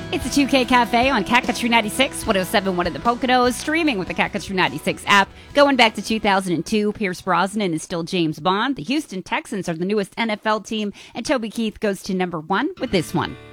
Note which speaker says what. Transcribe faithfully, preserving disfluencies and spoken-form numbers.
Speaker 1: It's the two K Cafe on Cat Country ninety-six, one oh seven point one of the Poconos, streaming with the Cat Country ninety-six app. Going back to two thousand two, Pierce Brosnan is still James Bond. The Houston Texans are the newest N F L team, and Toby Keith goes to number one with this one.